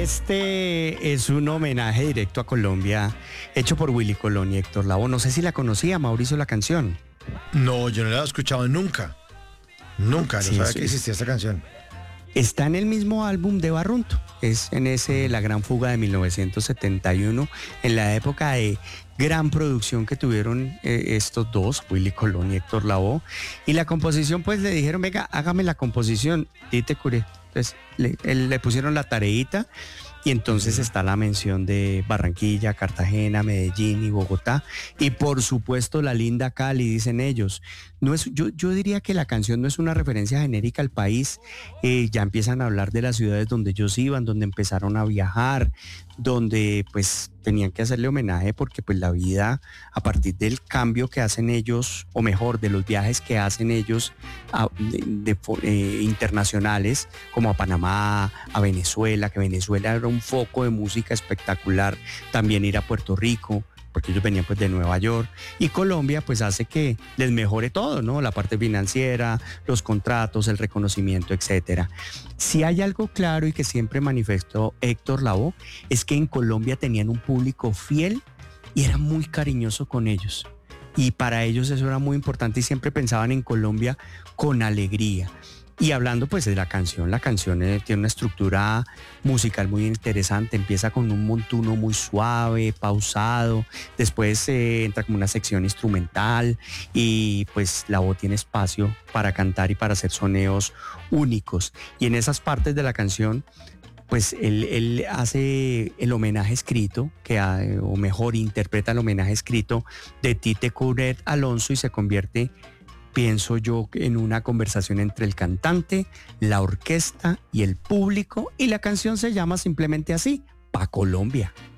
Este es un homenaje directo a Colombia, hecho por Willy Colón y Héctor Lavoe. No sé si la conocía, Mauricio, la canción. No, yo no la he escuchado nunca. Nunca, no Sí, sabía sí. que existía esta canción. Está en el mismo álbum de Barrunto. Es en ese La Gran Fuga de 1971, en la época de gran producción que tuvieron estos dos, Willy Colón y Héctor Lavoe. Y la composición, pues le dijeron, venga, hágame la composición, Tite Curé. Entonces le pusieron la tareita. Y entonces está la mención de Barranquilla, Cartagena, Medellín y Bogotá. Y por supuesto la linda Cali, dicen ellos. No es, yo diría que la canción no es una referencia genérica al país. Ya empiezan a hablar de las ciudades donde ellos iban, donde empezaron a viajar, donde pues tenían que hacerle homenaje porque pues la vida a partir del cambio que hacen ellos, o mejor, de los viajes que hacen ellos internacionales, como a Panamá, a Venezuela, que Venezuela era un foco de música espectacular, también ir a Puerto Rico, porque ellos venían pues de Nueva York, y Colombia pues hace que les mejore todo, ¿no? La parte financiera, los contratos, el reconocimiento, etcétera. Si hay algo claro y que siempre manifestó Héctor Lavoe, es que en Colombia tenían un público fiel y era muy cariñoso con ellos. Y para ellos eso era muy importante y siempre pensaban en Colombia con alegría. Y hablando pues de la canción tiene una estructura musical muy interesante, empieza con un montuno muy suave, pausado, después entra como una sección instrumental y pues la voz tiene espacio para cantar y para hacer soneos únicos. Y en esas partes de la canción pues él hace el homenaje escrito, o mejor interpreta el homenaje escrito de Tite Curet Alonso y se convierte, pienso yo, en una conversación entre el cantante, la orquesta y el público, y la canción se llama simplemente así, Pa' Colombia.